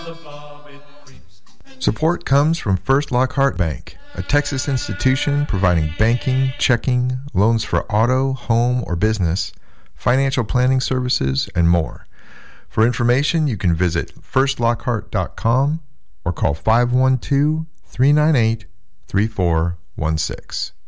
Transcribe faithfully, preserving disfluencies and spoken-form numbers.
Support comes from First Lockhart Bank, a Texas institution providing banking, checking, loans for auto, home, or business, financial planning services, and more. For information, you can visit first lockhart dot com or call five one two, three nine eight, three four one six.